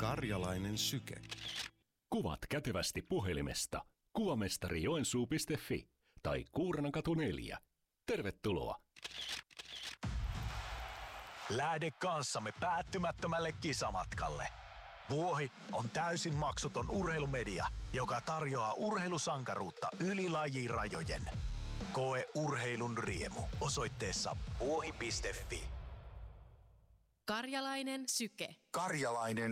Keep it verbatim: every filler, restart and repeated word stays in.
Karjalainen syke. Kuvat kätevästi puhelimesta kuvamestari joensuu piste fi tai Kuurnankatu neljä. Tervetuloa! Lähde kanssamme päättymättömälle kisamatkalle. Vuohi on täysin maksuton urheilumedia, joka tarjoaa urheilusankaruutta yli lajirajojen. Koe urheilun riemu osoitteessa vuohi piste fi. Karjalainen syke. Karjalainen